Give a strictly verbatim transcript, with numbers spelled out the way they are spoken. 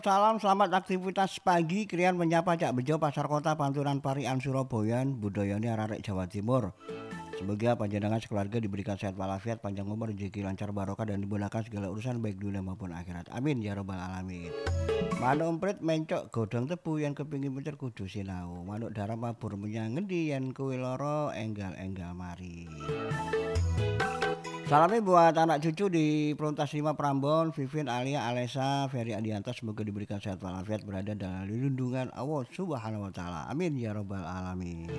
Salam selamat aktivitas pagi krian menyapa Cak Bejo Pasar Kota Panturan Parian Surabaya budayane arek Jawa Timur. Semoga panjenengan sekeluarga diberikan sehat walafiat, panjang umur, rezeki lancar barokah dan dimudahkan segala urusan baik dunia maupun akhirat. Amin ya rabbal alamin. Manuk emprit mencok godhong tebu yang kepingin pinter kudu sinau. Manuk darah mabur menyang ngendi yen kowe lara enggal-enggal mari. Salamnya buat anak cucu di Peruntas lima Prambon, Vivin, Alia, Alesa, Ferry Adianto, semoga diberikan sehat walafiat berada dalam lindungan Allah Subhanahu wa taala. Amin ya rabbal alamin.